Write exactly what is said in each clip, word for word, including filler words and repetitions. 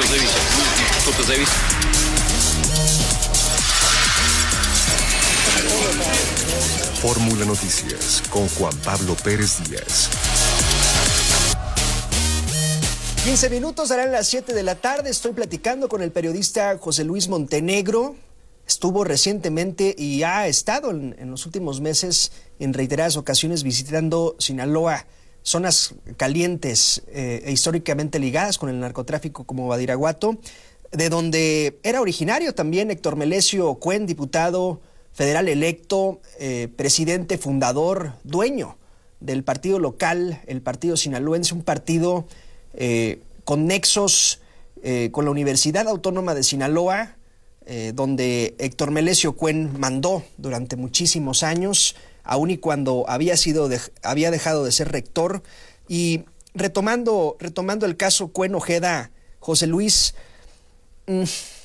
зависит. Что-то зависит. Fórmula Noticias con Juan Pablo Pérez Díaz. quince minutos, darán las siete de la tarde. Estoy platicando con el periodista José Luis Montenegro. Estuvo recientemente y ha estado en, en los últimos meses en reiteradas ocasiones visitando Sinaloa, zonas calientes eh, e históricamente ligadas con el narcotráfico como Badiraguato, de donde era originario también Héctor Melesio Cuen, diputado federal electo, eh, presidente fundador, dueño del partido local, el Partido Sinaloense, un partido eh, con nexos eh, con la Universidad Autónoma de Sinaloa, eh, donde Héctor Melesio Cuen mandó durante muchísimos años, aun y cuando había sido de, había dejado de ser rector. Y retomando, retomando el caso Cuen Ojeda, José Luis, mmm,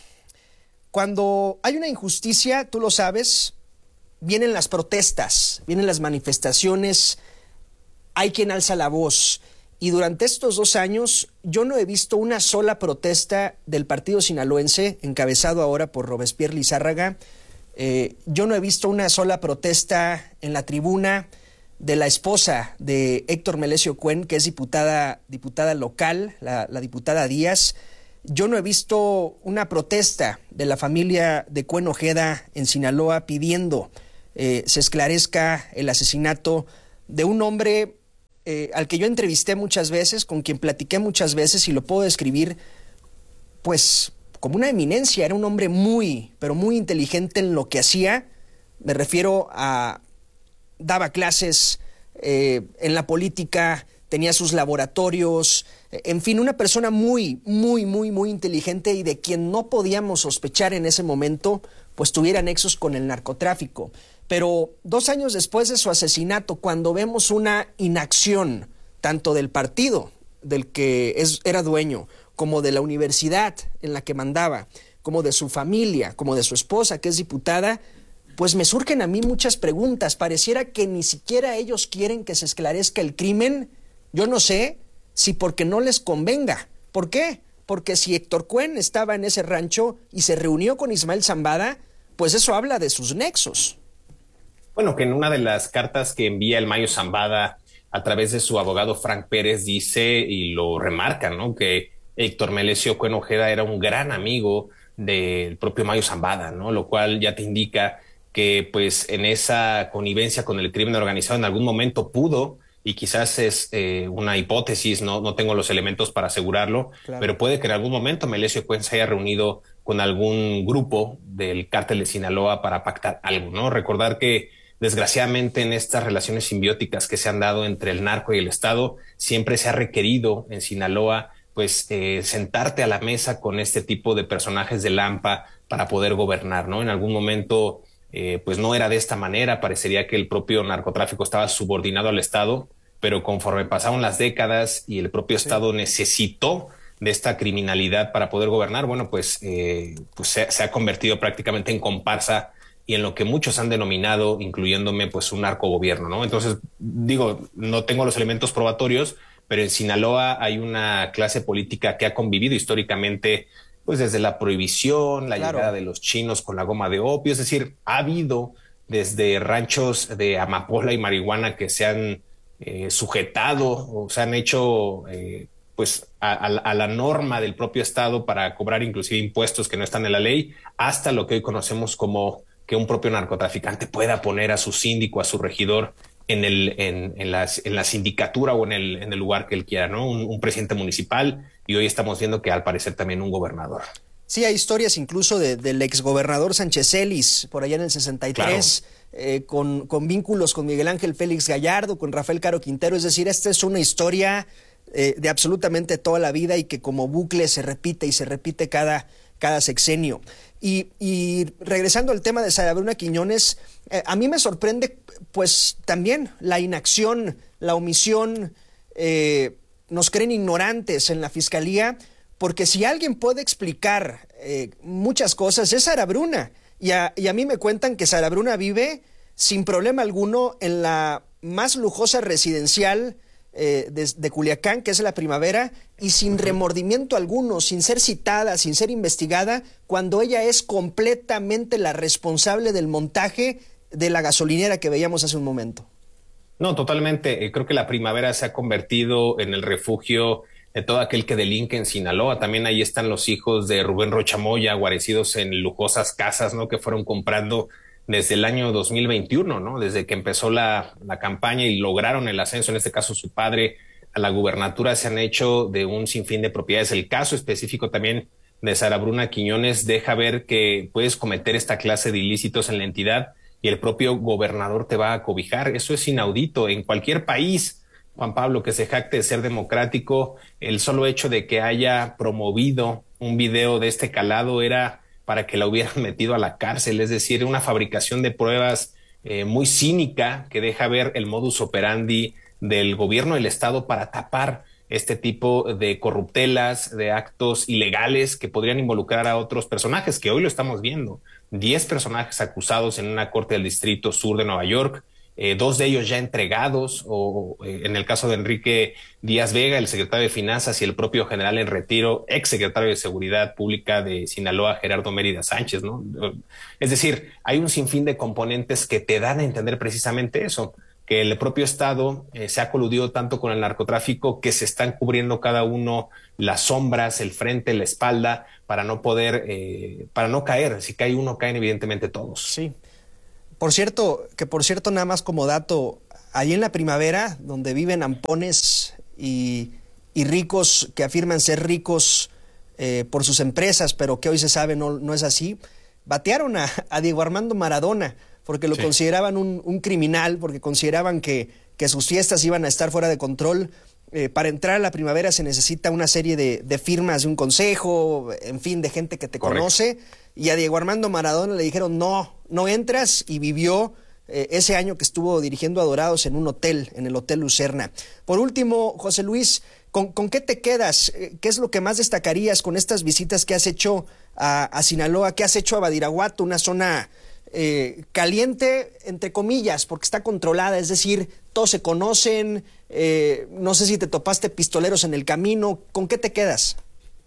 cuando hay una injusticia, tú lo sabes, vienen las protestas, vienen las manifestaciones, hay quien alza la voz. Y durante estos dos años yo no he visto una sola protesta del partido sinaloense, encabezado ahora por Robespierre Lizárraga. Eh, yo no he visto una sola protesta en la tribuna de la esposa de Héctor Melesio Cuen, que es diputada, diputada local, la, la diputada Díaz. Yo no he visto una protesta de la familia de Cuen Ojeda en Sinaloa pidiendo eh, se esclarezca el asesinato de un hombre eh, al que yo entrevisté muchas veces, con quien platiqué muchas veces, y lo puedo describir pues como una eminencia. Era un hombre muy, pero muy inteligente en lo que hacía. Me refiero a... daba clases eh, en la política, tenía sus laboratorios, en fin, una persona muy, muy, muy, muy inteligente y de quien no podíamos sospechar en ese momento, pues tuviera nexos con el narcotráfico. Pero dos años después de su asesinato, cuando vemos una inacción, tanto del partido del que es, era dueño, como de la universidad en la que mandaba, como de su familia, como de su esposa, que es diputada, pues me surgen a mí muchas preguntas. Pareciera que ni siquiera ellos quieren que se esclarezca el crimen. Yo no sé si porque no les convenga. ¿Por qué? Porque si Héctor Cuen estaba en ese rancho y se reunió con Ismael Zambada, pues eso habla de sus nexos. Bueno, que en una de las cartas que envía el Mayo Zambada a través de su abogado Frank Pérez dice, y lo remarca, ¿no?, que Héctor Melesio Cuen Ojeda era un gran amigo del propio Mayo Zambada, ¿no?, lo cual ya te indica que pues en esa connivencia con el crimen organizado en algún momento pudo, y quizás es eh, una hipótesis, no, no tengo los elementos para asegurarlo, claro, pero puede que en algún momento Melesio Cuen se haya reunido con algún grupo del cártel de Sinaloa para pactar algo, ¿no? Recordar que desgraciadamente en estas relaciones simbióticas que se han dado entre el narco y el Estado, siempre se ha requerido en Sinaloa pues eh, sentarte a la mesa con este tipo de personajes de Lampa para poder gobernar, ¿no? En algún momento eh, pues no era de esta manera, parecería que el propio narcotráfico estaba subordinado al Estado, pero conforme pasaron las décadas y el propio sí. Estado necesitó de esta criminalidad para poder gobernar, bueno, pues, eh, pues se, se ha convertido prácticamente en comparsa y en lo que muchos han denominado, incluyéndome, pues un narcogobierno, ¿no? Entonces, digo, no tengo los elementos probatorios, pero en Sinaloa hay una clase política que ha convivido históricamente, pues desde la prohibición, la claro. llegada de los chinos con la goma de opio, es decir, ha habido desde ranchos de amapola y marihuana que se han eh, sujetado o se han hecho eh, pues a, a la norma del propio Estado para cobrar inclusive impuestos que no están en la ley, hasta lo que hoy conocemos como que un propio narcotraficante pueda poner a su síndico, a su regidor en el en, en, las, en la sindicatura o en el, en el lugar que él quiera, ¿no? Un, un presidente municipal, y hoy estamos viendo que al parecer también un gobernador. Sí, hay historias incluso de, del exgobernador Sánchez Celis, por allá en el sesenta y tres, claro. eh, con, con vínculos con Miguel Ángel Félix Gallardo, con Rafael Caro Quintero. Es decir, esta es una historia eh, de absolutamente toda la vida y que como bucle se repite y se repite cada, cada sexenio. Y, y regresando al tema de Sara Bruna Quiñones, eh, a mí me sorprende pues también la inacción, la omisión. Eh, nos creen ignorantes en la Fiscalía, porque si alguien puede explicar eh, muchas cosas es Sara Bruna, y a, y a mí me cuentan que Sara Bruna vive sin problema alguno en la más lujosa residencial eh, de, de Culiacán, que es La Primavera, y sin remordimiento alguno, sin ser citada, sin ser investigada, cuando ella es completamente la responsable del montaje de la gasolinera que veíamos hace un momento. No, totalmente. Eh, creo que La Primavera se ha convertido en el refugio de todo aquel que delinque en Sinaloa. También ahí están los hijos de Rubén Rocha Moya, guarecidos en lujosas casas, ¿no?, que fueron comprando desde el año dos mil veintiuno, ¿no? Desde que empezó la, la campaña y lograron el ascenso, en este caso su padre, a la gubernatura, se han hecho de un sinfín de propiedades. El caso específico también de Sara Bruna Quiñones deja ver que puedes cometer esta clase de ilícitos en la entidad y el propio gobernador te va a cobijar. Eso es inaudito en cualquier país, Juan Pablo, que se jacte de ser democrático. El solo hecho de que haya promovido un video de este calado era para que la hubieran metido a la cárcel, es decir, una fabricación de pruebas eh, muy cínica que deja ver el modus operandi del gobierno del estado para tapar este tipo de corruptelas, de actos ilegales que podrían involucrar a otros personajes, que hoy lo estamos viendo. Diez personajes acusados en una corte del Distrito Sur de Nueva York, eh, dos de ellos ya entregados, o eh, en el caso de Enrique Díaz Vega, el secretario de Finanzas, y el propio general en retiro, ex secretario de Seguridad Pública de Sinaloa, Gerardo Mérida Sánchez, ¿no? Es decir, hay un sinfín de componentes que te dan a entender precisamente eso, que el propio Estado eh, se ha coludido tanto con el narcotráfico que se están cubriendo cada uno las sombras, el frente, la espalda, para no poder, eh, para no caer. Si cae uno, caen evidentemente todos. Sí. Por cierto, que por cierto, nada más como dato, ahí en La Primavera, donde viven ampones y, y ricos que afirman ser ricos eh, por sus empresas, pero que hoy se sabe no, no es así, batearon a, a Diego Armando Maradona, porque lo sí. consideraban un, un criminal, porque consideraban que, que sus fiestas iban a estar fuera de control. Eh, para entrar a La Primavera se necesita una serie de, de firmas de un consejo, en fin, de gente que te Correcto. conoce, y a Diego Armando Maradona le dijeron no, no entras, y vivió eh, ese año que estuvo dirigiendo a Dorados en un hotel, en el Hotel Lucerna. Por último, José Luis, ¿con, con qué te quedas? ¿Qué es lo que más destacarías con estas visitas que has hecho a, a Sinaloa, que has hecho a Badiraguato, una zona Eh, caliente, entre comillas, porque está controlada, es decir, todos se conocen, eh, no sé si te topaste pistoleros en el camino, ¿con qué te quedas?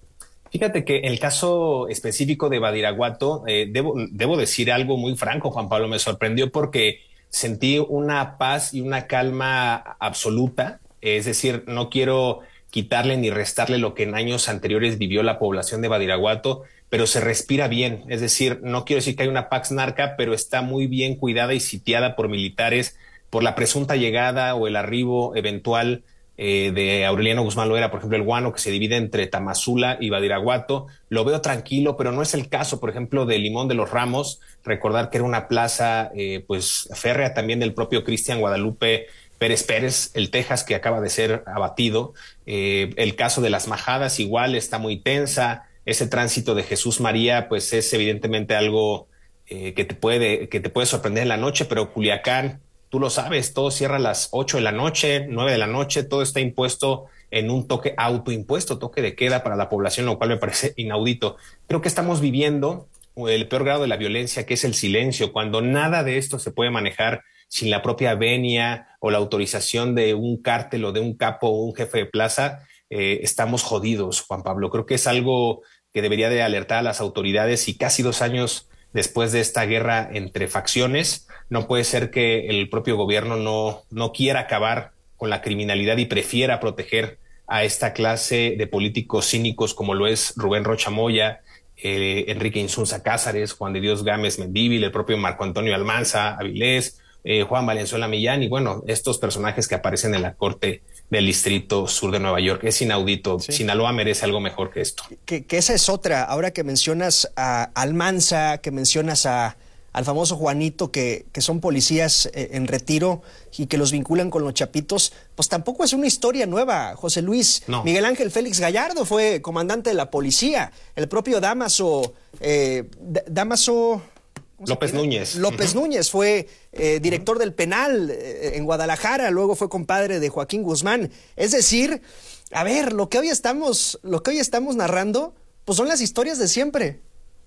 Fíjate que el caso específico de Badiraguato, eh, debo, debo decir algo muy franco, Juan Pablo, me sorprendió porque sentí una paz y una calma absoluta, es decir, no quiero quitarle ni restarle lo que en años anteriores vivió la población de Badiraguato, pero se respira bien, es decir, no quiero decir que hay una Pax Narca, pero está muy bien cuidada y sitiada por militares por la presunta llegada o el arribo eventual eh, de Aureliano Guzmán Loera, por ejemplo, el Guano, que se divide entre Tamazula y Badiraguato. Lo veo tranquilo, pero no es el caso, por ejemplo, de Limón de los Ramos. Recordar que era una plaza eh, pues férrea también del propio Cristian Guadalupe Pérez Pérez, el Texas, que acaba de ser abatido. Eh, el caso de Las Majadas igual está muy tensa. Ese tránsito de Jesús María, pues es evidentemente algo eh, que te puede, que te puede sorprender en la noche, pero Culiacán, tú lo sabes, todo cierra a las ocho de la noche, nueve de la noche, todo está impuesto en un toque autoimpuesto, toque de queda para la población, lo cual me parece inaudito. Creo que estamos viviendo el peor grado de la violencia, que es el silencio, cuando nada de esto se puede manejar sin la propia venia o la autorización de un cártel o de un capo o un jefe de plaza. Eh, estamos jodidos, Juan Pablo. Creo que es algo que debería de alertar a las autoridades, y casi dos años después de esta guerra entre facciones, no puede ser que el propio gobierno no, no quiera acabar con la criminalidad y prefiera proteger a esta clase de políticos cínicos como lo es Rubén Rocha Moya, eh, Enrique Insunza Cázares, Juan de Dios Gámez Mendívil, el propio Marco Antonio Almanza Avilés, eh, Juan Valenzuela Millán, y bueno, estos personajes que aparecen en la corte del Distrito Sur de Nueva York. Es inaudito. Sí. Sinaloa merece algo mejor que esto. Que, que esa es otra. Ahora que mencionas a Almanza, que mencionas a, al famoso Juanito, que, que son policías eh, en retiro y que los vinculan con los chapitos, pues tampoco es una historia nueva, José Luis. No. Miguel Ángel Félix Gallardo fue comandante de la policía. El propio Damaso, eh, Damaso... López Núñez. López uh-huh. Núñez fue eh, director uh-huh. del penal eh, en Guadalajara, luego fue compadre de Joaquín Guzmán. Es decir, a ver, lo que hoy estamos, lo que hoy estamos narrando, pues son las historias de siempre.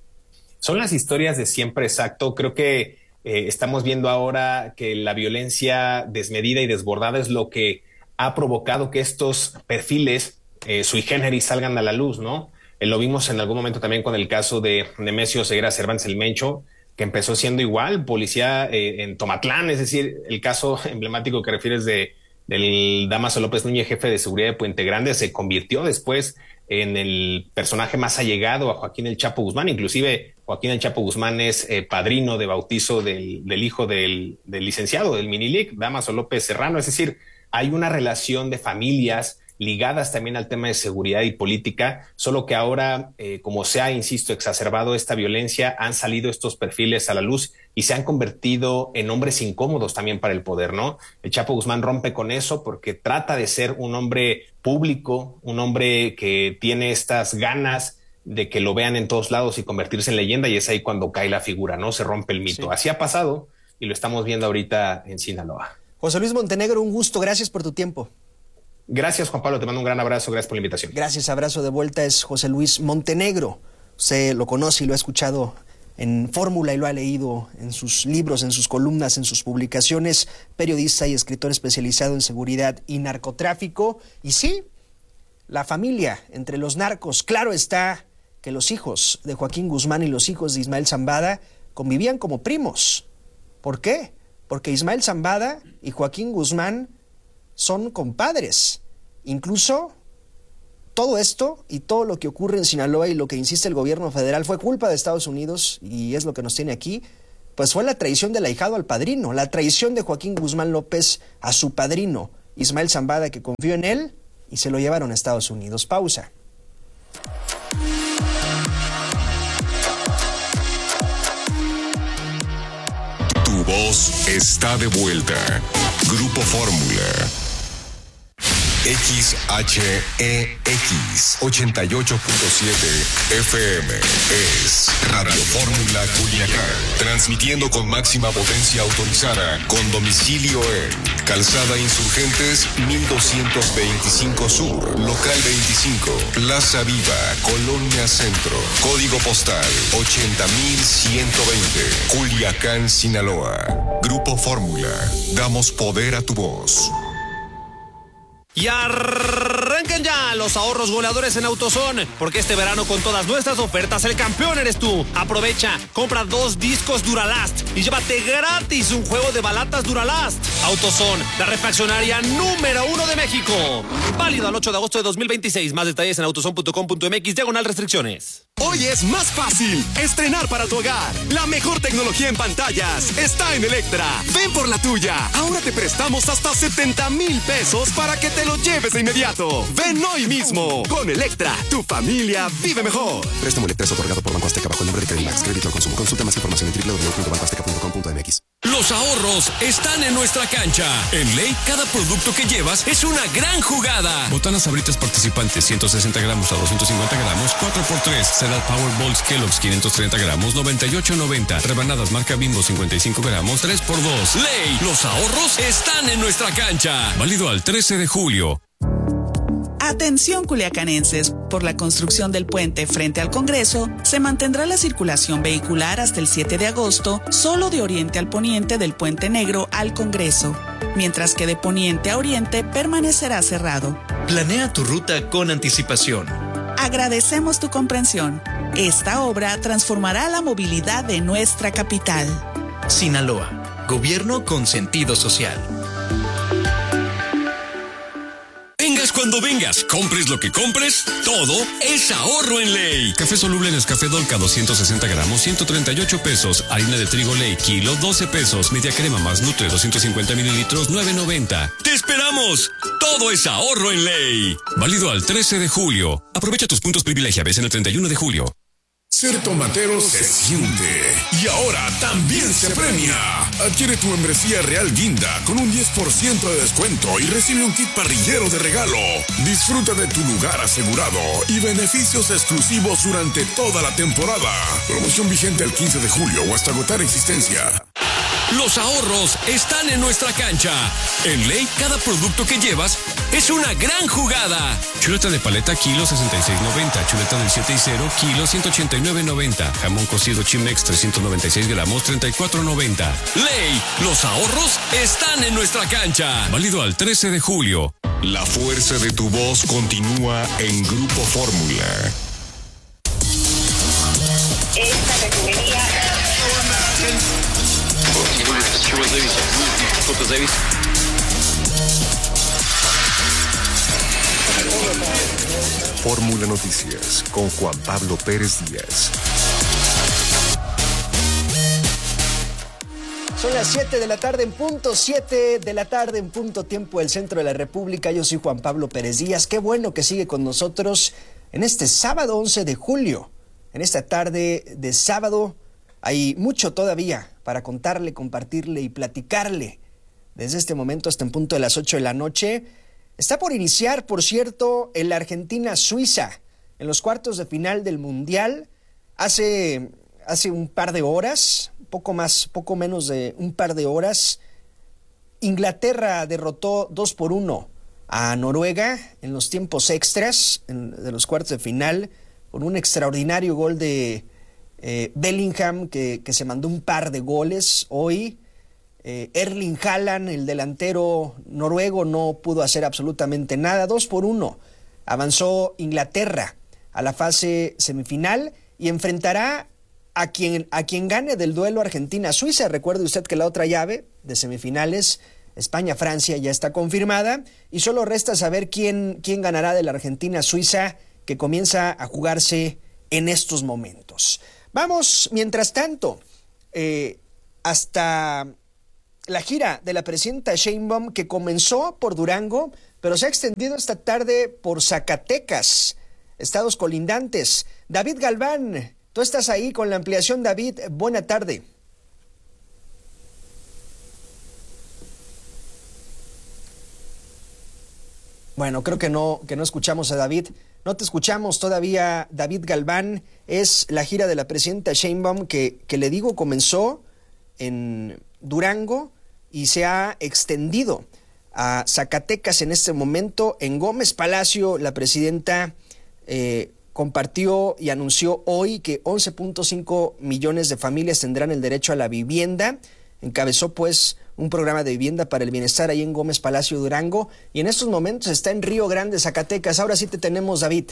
Son las historias de siempre, exacto. Creo que eh, estamos viendo ahora que la violencia desmedida y desbordada es lo que ha provocado que estos perfiles eh, sui generis salgan a la luz, ¿no? Eh, lo vimos en algún momento también con el caso de Nemesio Ceguera Cervantes el Mencho, que empezó siendo igual, policía eh, en Tomatlán, es decir, el caso emblemático que refieres de del Dámaso López Núñez, jefe de seguridad de Puente Grande, se convirtió después en el personaje más allegado a Joaquín El Chapo Guzmán. Inclusive Joaquín El Chapo Guzmán es eh, padrino de bautizo del, del hijo del, del licenciado, del Minilic, Dámaso López Serrano. Es decir, hay una relación de familias ligadas también al tema de seguridad y política, solo que ahora, eh, como se ha, insisto, exacerbado esta violencia, han salido estos perfiles a la luz y se han convertido en hombres incómodos también para el poder, ¿no? El Chapo Guzmán rompe con eso porque trata de ser un hombre público, un hombre que tiene estas ganas de que lo vean en todos lados y convertirse en leyenda, y es ahí cuando cae la figura, ¿no? Se rompe el mito. Sí. Así ha pasado y lo estamos viendo ahorita en Sinaloa. José Luis Montenegro, un gusto. Gracias por tu tiempo. Gracias, Juan Pablo, te mando un gran abrazo, gracias por la invitación. Gracias, abrazo de vuelta. Es José Luis Montenegro. Usted lo conoce y lo ha escuchado en Fórmula y lo ha leído en sus libros, en sus columnas, en sus publicaciones. Periodista y escritor especializado en seguridad y narcotráfico. Y sí, la familia entre los narcos. Claro está que los hijos de Joaquín Guzmán y los hijos de Ismael Zambada convivían como primos. ¿Por qué? Porque Ismael Zambada y Joaquín Guzmán son compadres. Incluso todo esto y todo lo que ocurre en Sinaloa y lo que insiste el gobierno federal fue culpa de Estados Unidos, y es lo que nos tiene aquí, pues fue la traición del ahijado al padrino, la traición de Joaquín Guzmán López a su padrino, Ismael Zambada, que confió en él y se lo llevaron a Estados Unidos. Pausa. Tu voz está de vuelta. Grupo Fórmula. X H E X ochenta y ocho punto siete F M es Radio Fórmula Culiacán, transmitiendo con máxima potencia autorizada, con domicilio en Calzada Insurgentes mil doscientos veinticinco Sur, Local veinticinco, Plaza Viva, Colonia Centro, Código Postal ochenta mil ciento veinte, Culiacán, Sinaloa. Grupo Fórmula, damos poder a tu voz. Y arrancan ya los ahorros goleadores en AutoZone, porque este verano con todas nuestras ofertas el campeón eres tú. Aprovecha, compra dos discos Duralast y llévate gratis un juego de balatas Duralast. AutoZone, la refaccionaria número uno de México. Válido al ocho de agosto de dos mil veintiséis. Más detalles en autozone punto com punto m x, diagonal restricciones. Hoy es más fácil estrenar para tu hogar. La mejor tecnología en pantallas está en Electra. Ven por la tuya. Ahora te prestamos hasta setenta mil pesos para que te lo lleves de inmediato. Ven hoy mismo. Con Electra, tu familia vive mejor. Préstamo Electra es otorgado por Banco Azteca bajo el nombre de Credimax. Crédito al consumo. Consulta más información en doble u doble u doble u punto banco azteca punto com punto m x. Los ahorros están en nuestra cancha. En Ley, cada producto que llevas es una gran jugada. Botanas Sabritas participantes, ciento sesenta gramos a doscientos cincuenta gramos, cuatro por tres. Cereal Powerballs Kellogg's, quinientos treinta gramos, noventa y ocho noventa. Rebanadas marca Bimbo, cincuenta y cinco gramos, tres por dos. Ley, los ahorros están en nuestra cancha. Válido al trece de julio. Atención culiacanenses, por la construcción del puente frente al Congreso, se mantendrá la circulación vehicular hasta el siete de agosto, solo de oriente al poniente del Puente Negro al Congreso, mientras que de poniente a oriente permanecerá cerrado. Planea tu ruta con anticipación. Agradecemos tu comprensión. Esta obra transformará la movilidad de nuestra capital. Sinaloa, gobierno con sentido social. Vengas cuando vengas, compres lo que compres, todo es ahorro en Ley. Café soluble Nescafé Dolca, doscientos sesenta gramos, ciento treinta y ocho pesos. Harina de trigo Ley, kilo, doce pesos. Media crema más Nutre, doscientos cincuenta mililitros, nueve noventa. ¡Te esperamos! Todo es ahorro en Ley. Válido al trece de julio. Aprovecha tus puntos privilegiables en el treinta y uno de julio. Ser tomatero se siente y ahora también se premia. Adquiere tu membresía Real Guinda con un diez por ciento de descuento y recibe un kit parrillero de regalo. Disfruta de tu lugar asegurado y beneficios exclusivos durante toda la temporada. Promoción vigente el quince de julio o hasta agotar existencia. Los ahorros están en nuestra cancha. En Ley, cada producto que llevas es una gran jugada. Chuleta de paleta, kilo, sesenta y seis noventa. Chuleta del siete y cero, kilo, ciento ochenta y nueve noventa. Jamón cocido Chimex, trescientos noventa y seis gramos, treinta y cuatro noventa. Ley, los ahorros están en nuestra cancha. Válido al trece de julio. La fuerza de tu voz continúa en Grupo Fórmula. Esta refinería... Чего зависит? Что-то зависит. Fórmula Noticias con Juan Pablo Pérez Díaz. Son las siete de la tarde en punto, siete de la tarde en punto, tiempo del centro de la República. Yo soy Juan Pablo Pérez Díaz. Qué bueno que sigue con nosotros en este sábado once de julio. En esta tarde de sábado hay mucho todavía para contarle, compartirle y platicarle. Desde este momento hasta en punto de las ocho de la noche. Está por iniciar, por cierto, el Argentina-Suiza en los cuartos de final del Mundial. Hace, hace un par de horas, poco más, poco menos de un par de horas, Inglaterra derrotó dos por uno a Noruega en los tiempos extras en, de los cuartos de final con un extraordinario gol de eh, Bellingham que, que se mandó un par de goles hoy. Eh, Erling Haaland, el delantero noruego, no pudo hacer absolutamente nada. Dos por uno avanzó Inglaterra a la fase semifinal y enfrentará a quien, a quien gane del duelo Argentina-Suiza. Recuerde usted que la otra llave de semifinales, España-Francia, ya está confirmada y solo resta saber quién, quién ganará de la Argentina-Suiza, que comienza a jugarse en estos momentos. Vamos, mientras tanto, eh, hasta la gira de la presidenta Sheinbaum, que comenzó por Durango, pero se ha extendido esta tarde por Zacatecas, estados colindantes. David Galván, tú estás ahí con la ampliación. David, buena tarde. Bueno, creo que no, que no escuchamos a David. No te escuchamos todavía, David Galván. Es la gira de la presidenta Sheinbaum que, que le digo comenzó en Durango y se ha extendido a Zacatecas en este momento. En Gómez Palacio, la presidenta eh, compartió y anunció hoy que once punto cinco millones de familias tendrán el derecho a la vivienda. Encabezó pues un programa de vivienda para el bienestar ahí en Gómez Palacio, Durango, y en estos momentos está en Río Grande, Zacatecas. Ahora sí te tenemos, David.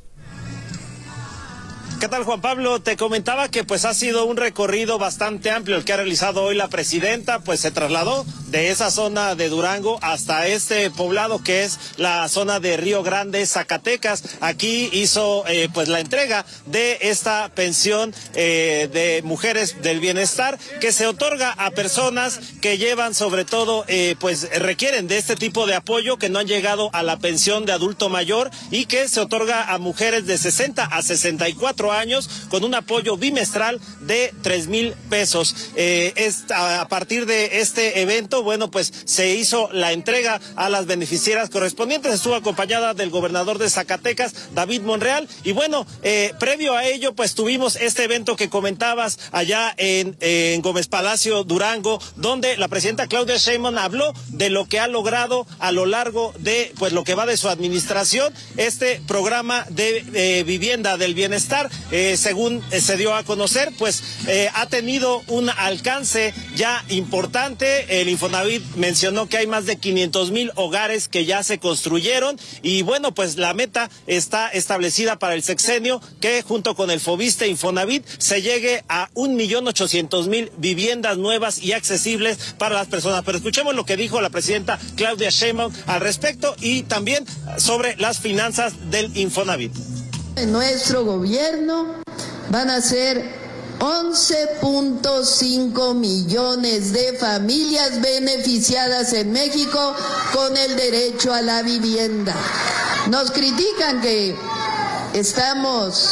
¿Qué tal, Juan Pablo? Te comentaba que pues ha sido un recorrido bastante amplio el que ha realizado hoy la presidenta, pues se trasladó de esa zona de Durango hasta este poblado que es la zona de Río Grande, Zacatecas. Aquí hizo eh, pues la entrega de esta pensión eh, de mujeres del bienestar que se otorga a personas que llevan sobre todo eh, pues requieren de este tipo de apoyo, que no han llegado a la pensión de adulto mayor y que se otorga a mujeres de sesenta a sesenta y cuatro años con un apoyo bimestral de tres mil pesos. Eh, es, a, a partir de este evento, bueno, pues se hizo la entrega a las beneficiarias correspondientes. Estuvo acompañada del gobernador de Zacatecas, David Monreal, y bueno, eh, previo a ello, pues tuvimos este evento que comentabas allá en, en Gómez Palacio, Durango, donde la presidenta Claudia Sheinbaum habló de lo que ha logrado a lo largo de pues lo que va de su administración, este programa de eh, vivienda del bienestar. Eh, según eh, se dio a conocer, pues eh, ha tenido un alcance ya importante. El Infonavit mencionó que hay más de quinientos mil hogares que ya se construyeron y bueno, pues la meta está establecida para el sexenio, que junto con el Fobiste Infonavit se llegue a un millón ochocientos mil viviendas nuevas y accesibles para las personas. Pero escuchemos lo que dijo la presidenta Claudia Sheinbaum al respecto y también sobre las finanzas del Infonavit. En nuestro gobierno van a ser once punto cinco millones de familias beneficiadas en México con el derecho a la vivienda. Nos critican que estamos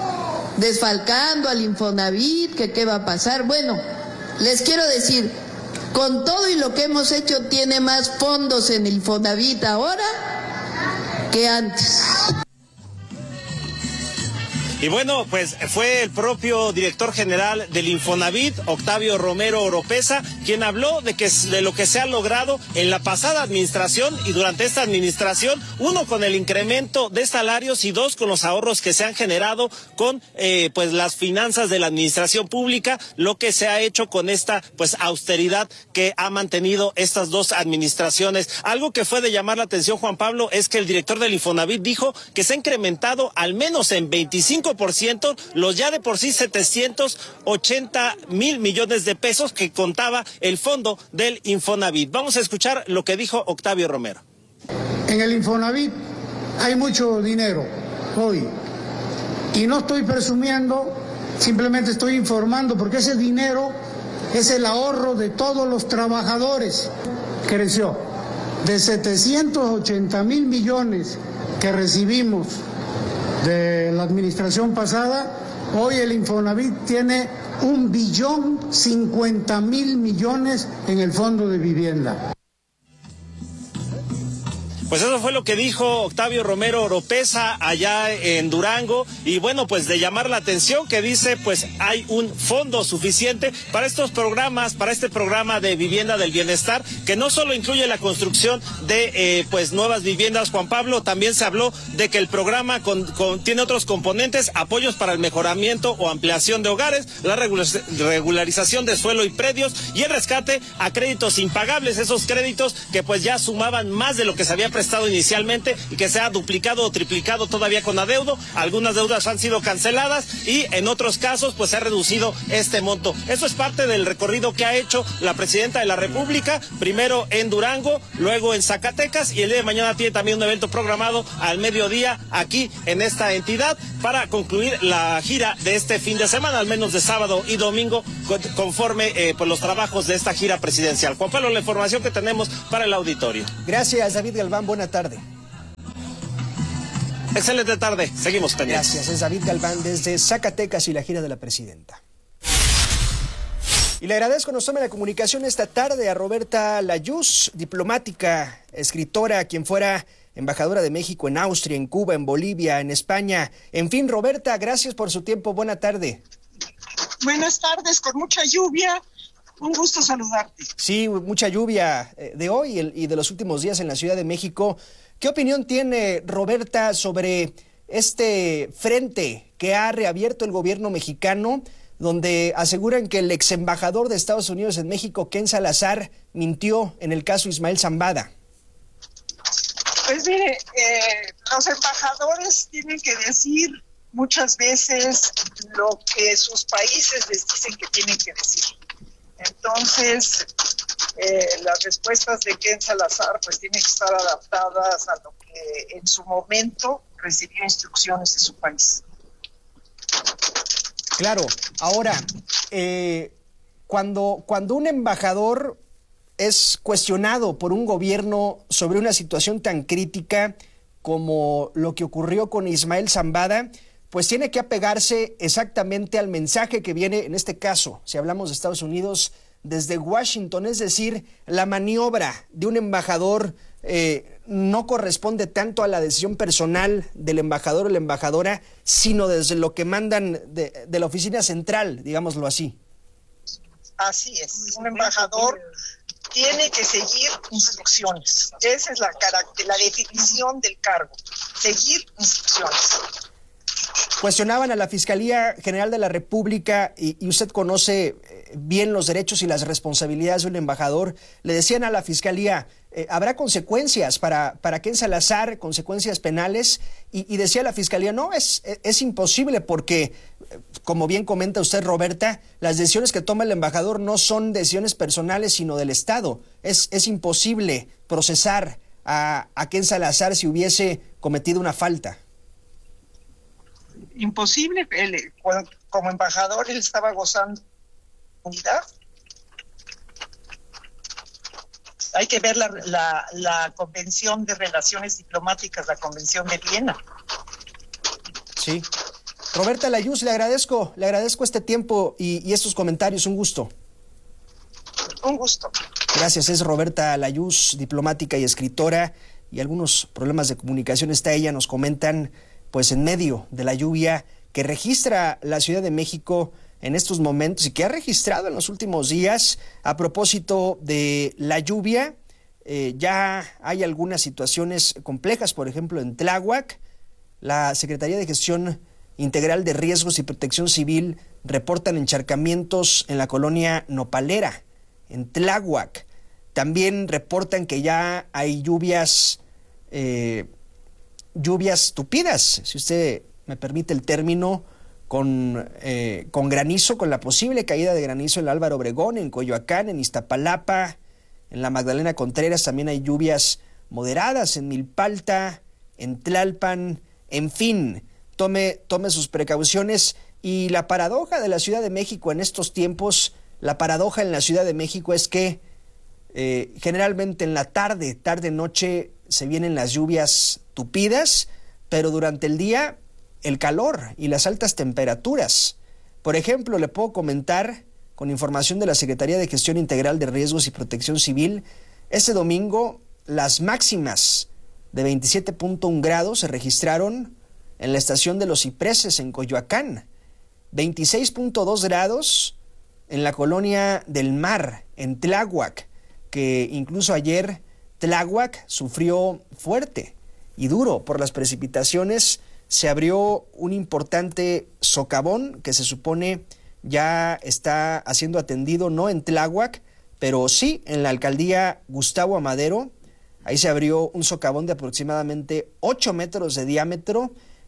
desfalcando al Infonavit, que qué va a pasar. Bueno, les quiero decir, con todo y lo que hemos hecho, tiene más fondos en el Infonavit ahora que antes. Y bueno, pues fue el propio director general del Infonavit, Octavio Romero Oropesa, quien habló de que de lo que se ha logrado en la pasada administración y durante esta administración, uno con el incremento de salarios y dos con los ahorros que se han generado con eh, pues las finanzas de la administración pública, lo que se ha hecho con esta pues austeridad que ha mantenido estas dos administraciones. Algo que fue de llamar la atención, Juan Pablo, es que el director del Infonavit dijo que se ha incrementado al menos en veinticinco por ciento los ya de por sí setecientos ochenta mil millones de pesos que contaba el fondo del Infonavit. Vamos a escuchar lo que dijo Octavio Romero. En el Infonavit hay mucho dinero hoy y no estoy presumiendo, simplemente estoy informando porque ese dinero es el ahorro de todos los trabajadores. Creció de setecientos ochenta mil millones que recibimos de la administración pasada, hoy el Infonavit tiene un billón cincuenta mil millones en el fondo de vivienda. Pues eso fue lo que dijo Octavio Romero Oropesa allá en Durango, y bueno, pues de llamar la atención que dice pues hay un fondo suficiente para estos programas, para este programa de vivienda del bienestar, que no solo incluye la construcción de eh, pues nuevas viviendas, Juan Pablo, también se habló de que el programa con, con, tiene otros componentes, apoyos para el mejoramiento o ampliación de hogares, la regularización de suelo y predios y el rescate a créditos impagables, esos créditos que pues ya sumaban más de lo que se había prestado inicialmente y que se ha duplicado o triplicado todavía con adeudo. Algunas deudas han sido canceladas y en otros casos pues se ha reducido este monto. Eso es parte del recorrido que ha hecho la presidenta de la República, primero en Durango, luego en Zacatecas, y el día de mañana tiene también un evento programado al mediodía aquí en esta entidad para concluir la gira de este fin de semana, al menos de sábado y domingo, conforme eh, pues los trabajos de esta gira presidencial. Juan Pablo, la información que tenemos para el auditorio. Gracias, David Galván. Buena tarde. Excelente tarde. Seguimos pendientes. Gracias. Es David Galván desde Zacatecas y la gira de la presidenta. Y le agradezco nos tome la comunicación esta tarde a Roberta Layuz, diplomática, escritora, quien fuera embajadora de México en Austria, en Cuba, en Bolivia, en España. En fin, Roberta, gracias por su tiempo. Buena tarde. Buenas tardes, con mucha lluvia. Un gusto saludarte. Sí, mucha lluvia de hoy y de los últimos días en la Ciudad de México. ¿Qué opinión tiene Roberta sobre este frente que ha reabierto el gobierno mexicano, donde aseguran que el ex embajador de Estados Unidos en México, Ken Salazar, mintió en el caso Ismael Zambada? Pues mire, eh, los embajadores tienen que decir muchas veces lo que sus países les dicen que tienen que decir. Entonces, eh, las respuestas de Ken Salazar pues tienen que estar adaptadas a lo que en su momento recibió instrucciones de su país. Claro, ahora, eh, cuando, cuando un embajador es cuestionado por un gobierno sobre una situación tan crítica como lo que ocurrió con Ismael Zambada, pues tiene que apegarse exactamente al mensaje que viene, en este caso, si hablamos de Estados Unidos, desde Washington. Es decir, la maniobra de un embajador eh, no corresponde tanto a la decisión personal del embajador o la embajadora, sino desde lo que mandan de, de la oficina central, digámoslo así. Así es, un embajador tiene que seguir instrucciones. Esa es la, la definición del cargo, seguir instrucciones. Cuestionaban a la Fiscalía General de la República, y, y usted conoce bien los derechos y las responsabilidades de un embajador. Le decían a la Fiscalía, eh, habrá consecuencias para, para Ken Salazar, consecuencias penales, y, y decía la Fiscalía, no, es, es imposible porque, como bien comenta usted, Roberta, las decisiones que toma el embajador no son decisiones personales, sino del Estado. Es, es imposible procesar a, a Ken Salazar si hubiese cometido una falta. Imposible, él, como embajador él estaba gozando de unidad. Hay que ver la, la, la Convención de Relaciones Diplomáticas, la Convención de Viena. Sí. Roberta Layuz, le agradezco, le agradezco este tiempo y, y estos comentarios, un gusto. Un gusto. Gracias, es Roberta Layuz, diplomática y escritora, y algunos problemas de comunicación está ella, nos comentan, pues en medio de la lluvia, que registra la Ciudad de México en estos momentos y que ha registrado en los últimos días a propósito de la lluvia. Eh, ya hay algunas situaciones complejas, por ejemplo, en Tláhuac. La Secretaría de Gestión Integral de Riesgos y Protección Civil reportan encharcamientos en la colonia Nopalera, en Tláhuac. También reportan que ya hay lluvias, eh, lluvias tupidas, si usted me permite el término, con, eh, con granizo, con la posible caída de granizo en Álvaro Obregón, en Coyoacán, en Iztapalapa, en la Magdalena Contreras. También hay lluvias moderadas en Milpalta, en Tlalpan, en fin, tome, tome sus precauciones. Y la paradoja de la Ciudad de México en estos tiempos, la paradoja en la Ciudad de México es que eh, generalmente en la tarde, tarde-noche, se vienen las lluvias tupidas, pero durante el día el calor y las altas temperaturas. Por ejemplo, le puedo comentar, con información de la Secretaría de Gestión Integral de Riesgos y Protección Civil, este domingo las máximas de veintisiete punto uno grados se registraron en la estación de Los Cipreses en Coyoacán, veintiséis punto dos grados en la colonia del Mar, en Tláhuac, que incluso ayer Tláhuac sufrió fuerte y duro por las precipitaciones. Se abrió un importante socavón que se supone ya está siendo atendido, no en Tláhuac, pero sí en la alcaldía Gustavo Amadero. Ahí se abrió un socavón de aproximadamente ocho metros de diámetro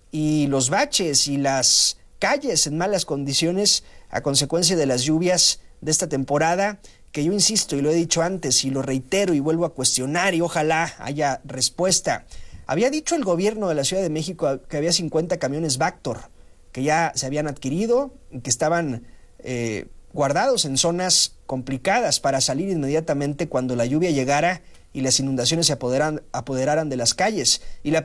y los baches y las calles en malas condiciones a consecuencia de las lluvias de esta temporada, que yo insisto y lo he dicho antes y lo reitero y vuelvo a cuestionar y ojalá haya respuesta. Había dicho el gobierno de la Ciudad de México que había cincuenta camiones Vactor que ya se habían adquirido y que estaban eh, guardados en zonas complicadas para salir inmediatamente cuando la lluvia llegara y las inundaciones se apoderan, apoderaran de las calles. Y la